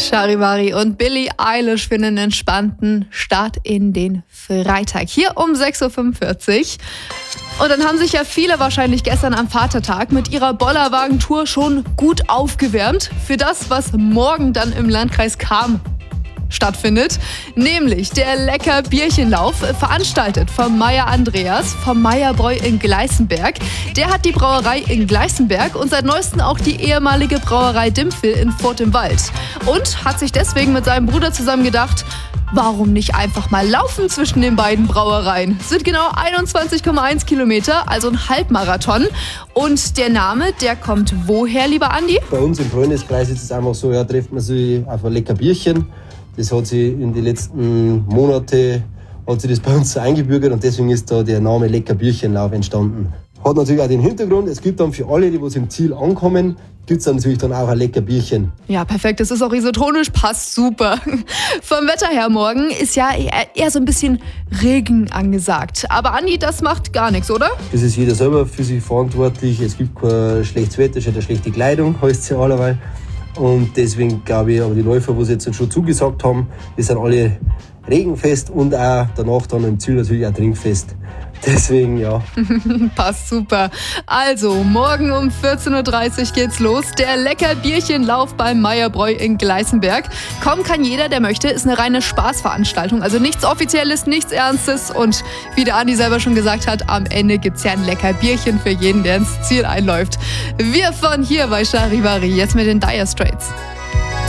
Charivari und Billie Eilish für einen entspannten Start in den Freitag. Hier um 6.45 Uhr. Und dann haben sich ja viele wahrscheinlich gestern am Vatertag mit ihrer Bollerwagen-Tour schon gut aufgewärmt für das, was morgen dann im Landkreis Cham stattfindet, nämlich der Lecker-Bierchenlauf, veranstaltet vom Meier Andreas, vom Meierbräu in Gleißenberg. Der hat die Brauerei in Gleißenberg und seit neuestem auch die ehemalige Brauerei Dimpfel in Furt im Wald. Und hat sich deswegen mit seinem Bruder zusammen gedacht, warum nicht einfach mal laufen zwischen den beiden Brauereien? Es sind genau 21,1 Kilometer, also ein Halbmarathon. Und der Name, der kommt woher, lieber Andi? Bei uns im Freundeskreis ist es einfach so, ja, trifft man sich auf ein lecker Bierchen. Das hat sich in den letzten Monaten das bei uns so eingebürgert und deswegen ist da der Name Lecker Bierchenlauf entstanden. Hat natürlich auch den Hintergrund, es gibt dann für alle, die im Ziel ankommen, gibt es dann natürlich dann auch ein lecker Bierchen. Ja, perfekt. Das ist auch isotonisch, passt super. Vom Wetter her morgen ist ja eher so ein bisschen Regen angesagt. Aber Andi, das macht gar nichts, oder? Das ist jeder selber für sich verantwortlich. Es gibt kein schlechtes Wetter, schon eine schlechte Kleidung, heißt es ja allerweil. Und deswegen glaube ich, aber die Läufer, die jetzt schon zugesagt haben, die sind alle regenfest und auch danach dann im Ziel natürlich auch trinkfest. Deswegen, ja. Passt super. Also, morgen um 14.30 Uhr geht's los. Der Lecker-Bierchenlauf beim Meierbräu in Gleißenberg. Kommen kann jeder, der möchte. Ist eine reine Spaßveranstaltung. Also nichts Offizielles, nichts Ernstes. Und wie der Andi selber schon gesagt hat, am Ende gibt's ja ein Lecker-Bierchen für jeden, der ins Ziel einläuft. Wir von hier bei Charivari, jetzt mit den Dire Straits.